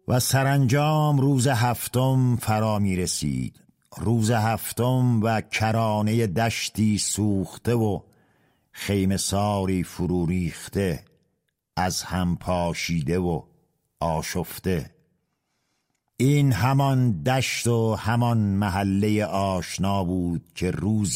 و سرانجام روز هفتم فرا می رسید. روز هفتم و کرانه دشتی سوخته و خیمه ساری فرو ریخته، از هم پاشیده و آشفته. این همان دشت و همان محله آشنا بود که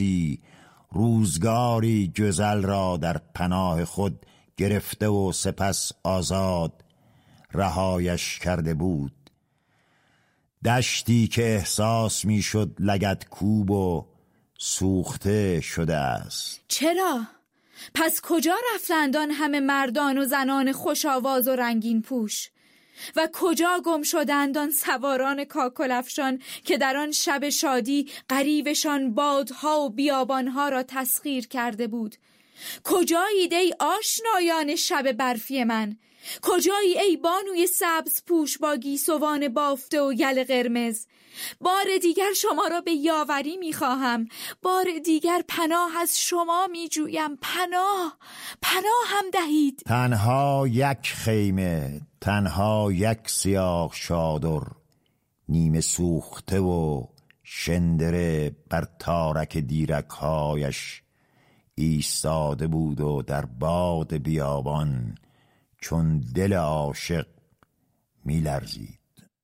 روزگاری گزل را در پناه خود گرفته و سپس آزاد رهایش کرده بود. دشتی که احساس می شد لگدکوب و سوخته شده است. چرا؟ پس کجا رفتند آن همه مردان و زنان خوش آواز و رنگین پوش؟ و کجا گم شدند آن سواران کاکلفشان که در آن شب شادی غریوشان بادها و بیابانها را تسخیر کرده بود؟ کجایید ای آشنایان شب برفی من؟ کجایی ای بانوی سبز پوش با گیسوان بافته و یل قرمز؟ بار دیگر شما را به یاوری میخواهم، بار دیگر پناه از شما میجویم. پناه هم دهید. تنها یک خیمه، تنها یک سیاه چادر، نیمه سوخته و شندره بر تارک دیرک‌هایش ایستاده بود و در باد بیابان چون دل عاشق می لرزید.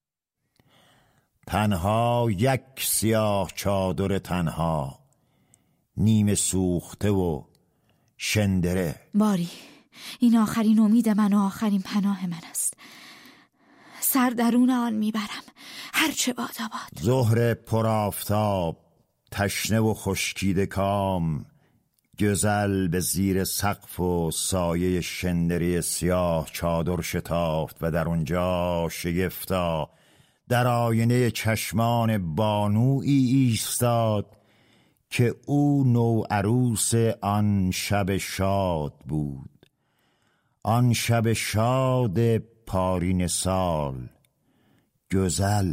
تنها یک سیاه چادر، تنها، نیمه سوخته و شندره. باری این آخرین امید من و آخرین پناه من است. سر درون آن میبرم، هرچه باد آباد. ظهر پرآفتاب، تشنه و خشکیده کام، گزل به زیر سقف و سایه شندری سیاه چادر شتافت و در اونجا شگفتا در آینه چشمان بانویی ایستاد که او نوعروس آن شب شاد بود، آن شب شاد پارین سال، گزل.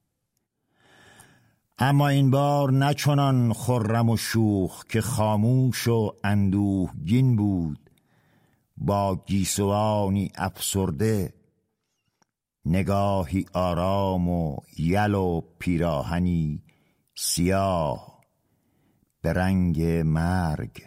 اما این بار نه چنان خرم و شوخ که خاموش و اندوهگین بود، با گیسوانی افسرده، نگاهی آرام و یل و پیراهنی سیاه به رنگ مرگ.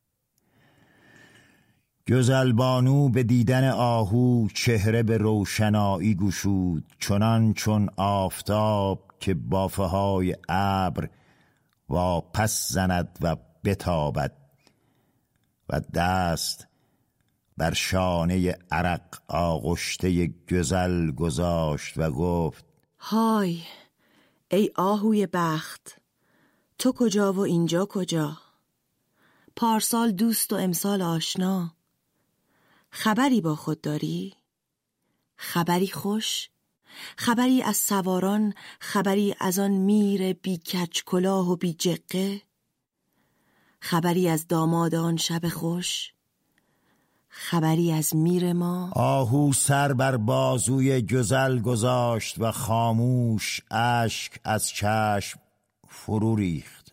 گزل بانو به دیدن آهو چهره به روشنایی گشود، چون آفتاب که بافه های ابر واپس زند و بتابد، و دست بر شانه عرق آغشته گزل گذاشت و گفت: های ای آهوی بخت، تو کجا و اینجا کجا؟ پارسال دوست و امسال آشنا. خبری با خود داری؟ خبری خوش؟ خبری از سواران؟ خبری از آن میر بی کج کلاه و بی جقه؟ خبری از داماد آن شب خوش؟ خبری از میر ما؟ آهو سر بر بازوی گزل گذاشت و خاموش اشک از چشم فرو ریخت.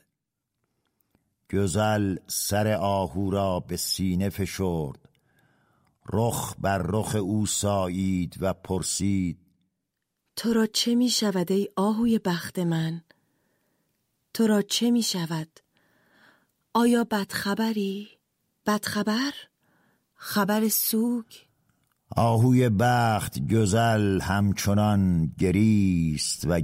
گزل سر آهو را به سینه فشرد، رخ بر رخ او سایید و پرسید: تو را چه می شود ای آهوی بخت من؟ تو را چه می شود؟ آیا بدخبری؟ بدخبر؟ خبر سوگ؟ آهوی بخت گزل همچنان گریست و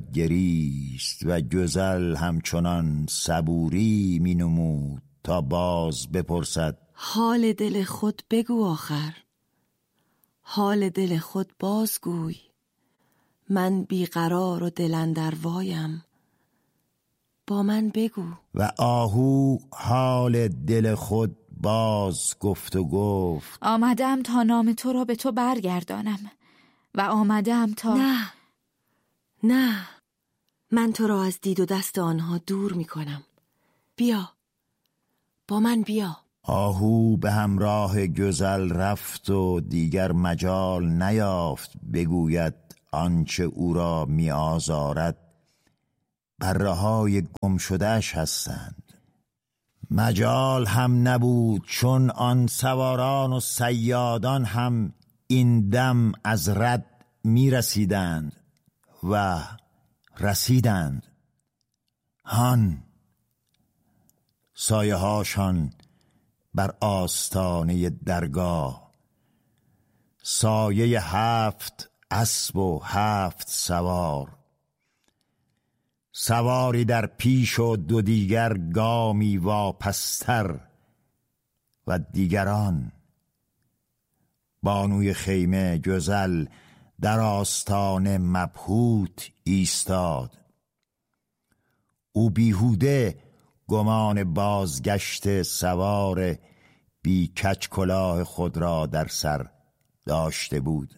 گزل همچنان صبوری می نمود تا باز بپرسد: حال دل خود بگو آخر، حال دل خود بازگوی. من بیقرار و دل اندر وایم، با من بگو. و آهو حال دل خود باز گفت و گفت: آمدم تا نام تو را به تو برگردانم و آمدم تا... نه من تو را از دید و دست آنها دور می کنم. بیا با من بیا. آهو به همراه گزل رفت و دیگر مجال نیافت بگوید آنچه او را می آزارد بره‌های گم شده‌اش هستند. مجال هم نبود، چون آن سواران و صیادان هم این دم از رد می رسیدند و رسیدند. هان سایه هاشان بر آستانه درگاه، سایه 7 اسب و 7 سوار، سواری در پیش و دو دیگر گامی واپستر و دیگران. بانوی خیمه گزل در آستانه مبهوت ایستاد. او بیهوده گمان بازگشت سوار بی کج کلاه خود را در سر داشته بود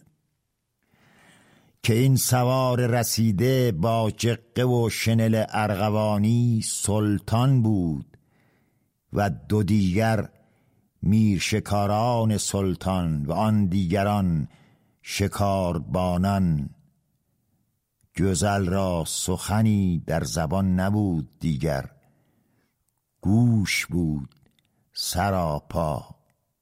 که این سوار رسیده با جقه و شنل ارغوانی سلطان بود و دو دیگر میرشکاران سلطان و آن دیگران شکاربانان. گزل را سخنی در زبان نبود دیگر، گوش بود سراپا.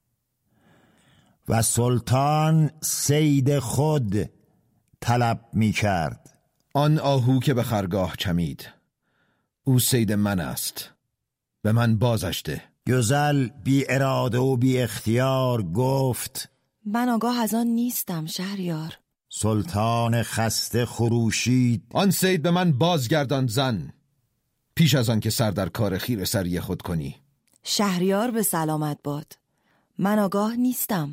و سلطان صید خود طلب می کرد. آن آهو که به خرگاه چمید، او صید من است، به من بازشته. گزل بی اراده و بی اختیار گفت من آگاه از آن نیستم شهریار. سلطان خسته خروشید. آن صید به من بازگردان زن، پیش از آن که سر در کار خیر سری خود کنی. شهریار به سلامت باد، من آگاه نیستم.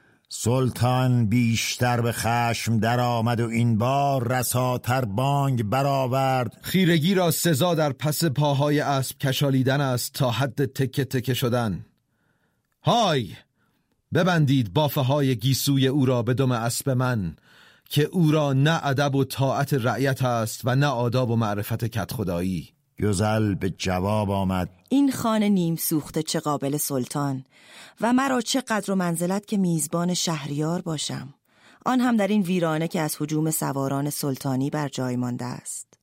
سلطان بیشتر به خشم در آمد و این بار رساتر بانگ برآورد. خیرگی را سزا در پس پاهای اسب کشالیدن است تا حد تکه تکه شدن. های ببندید بافه های گیسوی او را به دم اسب من که او را نه ادب و طاعت رعیت است و نه آداب و معرفت کدخدایی. گزل به جواب آمد. این خانه نیم سوخته چه قابل سلطان و مرا چه قدر و منزلت که میزبان شهریار باشم، آن هم در این ویرانه که از هجوم سواران سلطانی بر جای مانده است.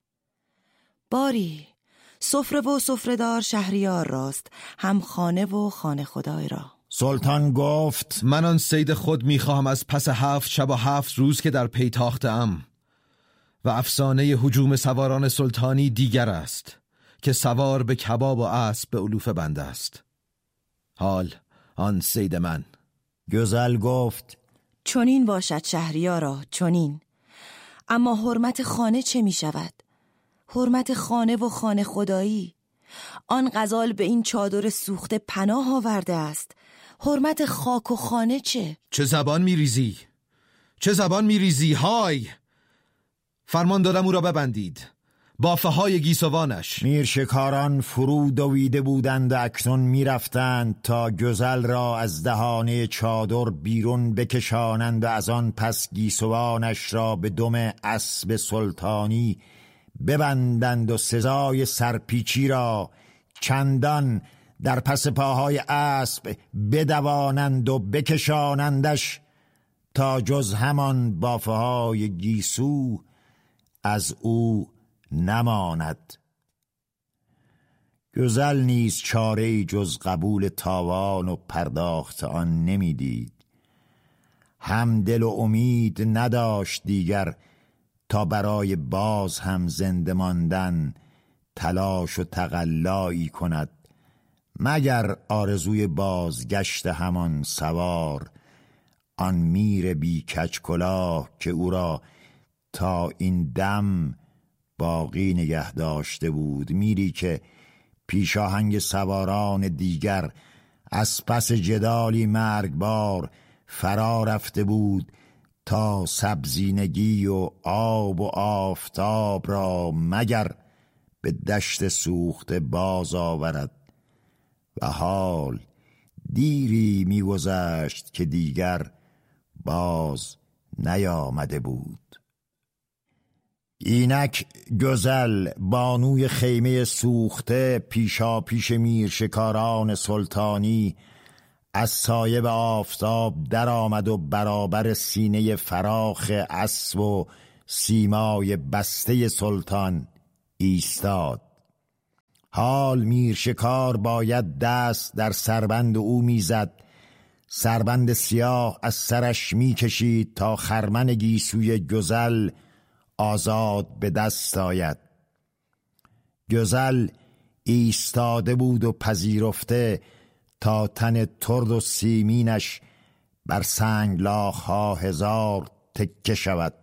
باری سفره و سفره‌دار شهریار راست، هم خانه و خانه خدای را. سلطان گفت من آن صید خود میخواهم از پس 7 شب و 7 روز که در پی تاخته‌ام. و افسانه هجوم سواران سلطانی دیگر است که سوار به کباب و اسب به علوفه بنده است. حال آن صید من. گزل گفت چنین باشد شهریارا، چنین. اما حرمت خانه چه می شود؟ حرمت خانه و خانه خدایی. آن غزال به این چادر سوخته پناه آورده است. حرمت خاک و خانه چه؟ چه زبان می ریزی؟ چه زبان می ریزی؟ های! فرمان دادم او را ببندید، بافه های گیسوانش. میرشکاران فرو دویده بودند و اکنون میرفتند تا گزل را از دهانه چادر بیرون بکشانند و از آن پس گیسوانش را به دم اسب سلطانی ببندند و سزای سرپیچی را چندان در پس پاهای اسب بدوانند و بکشانندش تا جز همان بافه های گیسو از او نماند. گزل نیز چاره‌ای جز قبول تاوان و پرداخت آن نمیدید. هم دل و امید نداشت دیگر تا برای باز هم زنده ماندن تلاش و تقلایی کند، مگر آرزوی بازگشت همان سوار، آن میر بی کج کلاه که او را تا این دم باقی نگه داشته بود، میری که پیشاهنگ سواران دیگر از پس جدالی مرگبار فرا رفته بود تا سبزینگی و آب و آفتاب را مگر به دشت سوخته باز آورد. و حال دیری می‌گذشت که دیگر باز نیامده بود. اینک گزل بانوی خیمه سوخته پیشا پیش میرشکاران سلطانی از سایه به آفتاب در آمد و برابر سینه فراخ اسب و سیمای بسته سلطان ایستاد. حال میرشکار باید دست در سربند او میزد، سربند سیاه از سرش می کشید تا خرمن گیسوی گزل آزاد به دست آید. گزل ایستاده بود و پذیرفته تا تن ترد و سیمینش بر سنگلاخ‌ها 1000 تکه شود.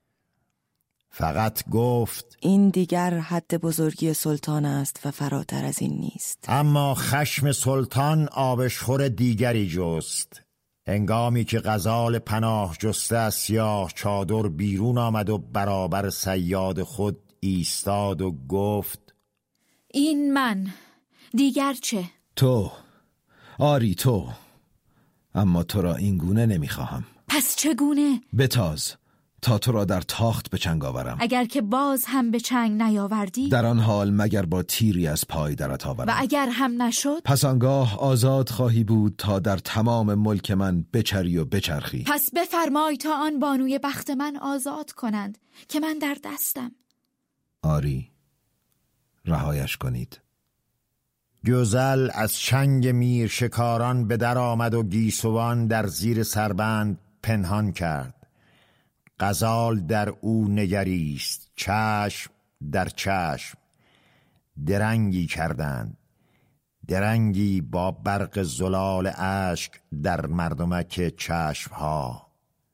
فقط گفت این دیگر حد بزرگی سلطان است و فراتر از این نیست. اما خشم سلطان آبشخور دیگری جست. هنگامی که غزال پناه جسته از سیاه چادر بیرون آمد و برابر صیاد خود ایستاد و گفت این من، دیگر چه؟ تو، آری تو، اما تو را این گونه نمیخواهم. پس چگونه؟ بتاز تا تو را در تاخت به چنگ آورم. اگر که باز هم به چنگ نیاوردی؟ در آن حال مگر با تیری از پای درت آورم. و اگر هم نشد؟ پس آنگاه آزاد خواهی بود تا در تمام ملک من بچری و بچرخی. پس بفرمای تا آن بانوی بخت من آزاد کنند که من در دستم. آری، رهایش کنید. گزل از چنگ میر شکاران به در آمد و گیسوان در زیر سربند پنهان کرد. غزال در او نگریست، چشم در چشم. درنگی کردند، درنگی با برق زلال اشک در مردمک چشمها.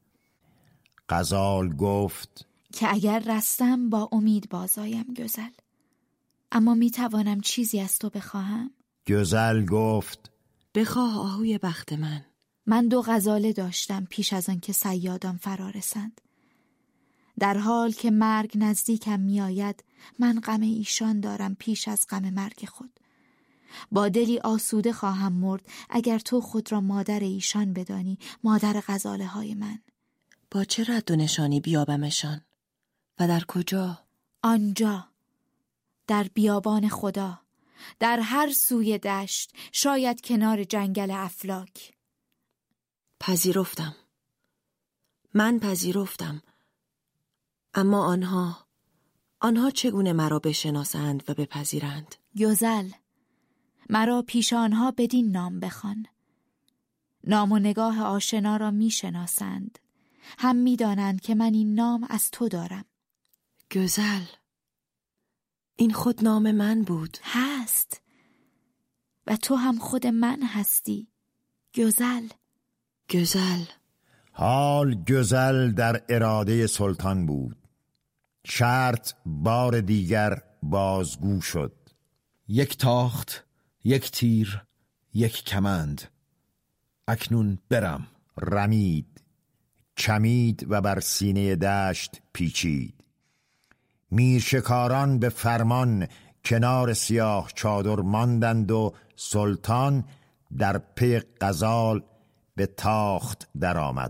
غزال گفت که اگر رستم با امید بازایم گزل، اما می توانم چیزی از تو بخواهم؟ گزل گفت بخواه آهوی بخت من. من 2 غزاله داشتم پیش از آن که صیادان فرا رسند. در حال که مرگ نزدیکم می آید، من غم ایشان دارم پیش از غم مرگ خود. با دلی آسوده خواهم مرد اگر تو خود را مادر ایشان بدانی، مادر غزاله های من. با چه رد و نشانی بیابمشان؟ و در کجا؟ آنجا، در بیابان خدا، در هر سوی دشت، شاید کنار جنگل افلاک. پذیرفتم، من پذیرفتم. اما آنها چگونه مرا بشناسند و بپذیرند؟ گزل، مرا پیش آنها بدین نام بخوان. نام و نگاه آشنا را میشناسند، هم میدانند که من این نام از تو دارم. گزل، این خود نام من بود. هست، و تو هم خود من هستی. گزل. گزل. حال گزل در اراده سلطان بود. شرط بار دیگر بازگو شد. 1 تاخت، 1 تیر، 1 کمند. اکنون برم. رمید، چمید و بر سینه دشت پیچید. میرشکاران به فرمان کنار سیاه چادر ماندند و سلطان در پی غزال به تاخت درآمد.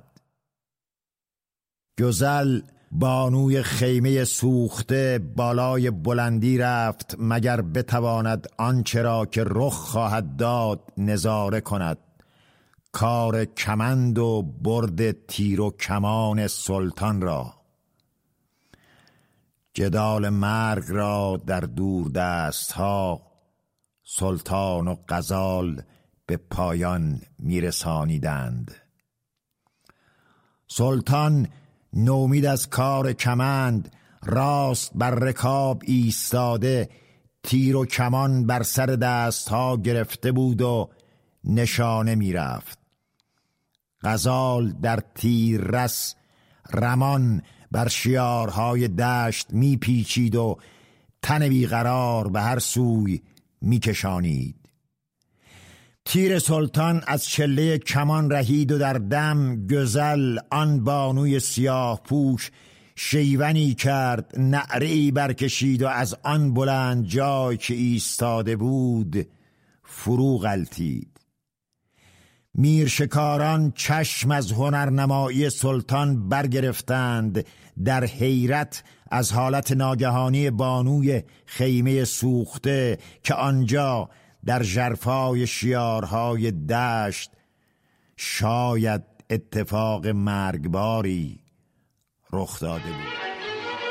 گزل بانوی خیمه سوخته بالای بلندی رفت مگر بتواند آنچه را که رخ خواهد داد نظاره کند. کار کمند و برد تیر و کمان سلطان را، جدال مرگ را در دور دست ها سلطان و غزال به پایان میرسانیدند. سلطان نومید از کار کمند راست بر رکاب ایستاده، تیر و کمان بر سر دست ها گرفته بود و نشانه میرفت. غزال در تیر رس رمان بر شیارهای دشت میپیچید و تن بیقرار به هر سوی میکشانید. تیر سلطان از چله کمان رهید و در دم گزل آن بانوی سیاه پوش شیونی کرد، نعره‌ای برکشید و از آن بلند جای که ایستاده بود فرو غلتید. میرشکاران چشم از هنرنمایی سلطان برگرفتند، در حیرت از حالت ناگهانی بانوی خیمه سوخته که آنجا در ژرفای شیارهای دشت شاید اتفاق مرگباری رخ داده بود.